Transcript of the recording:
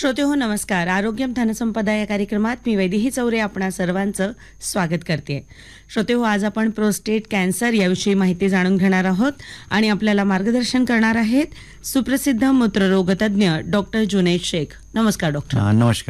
श्रोते हो नमस्कार. आरोग्यम धनसंपदा या कार्यक्रमात मी वैदेही चौरे आपणा सर्वांचं स्वागत करते. श्रोते हो, आज आपण प्रोस्टेट कॅन्सर याविषयी माहिती जाणून घेणार आहोत आणि आपल्याला मार्गदर्शन करणार आहेत सुप्रसिद्ध मूत्ररोग तज्ज्ञ डॉक्टर जुनैद शेख. नमस्कार डॉक्टर. नमस्कार.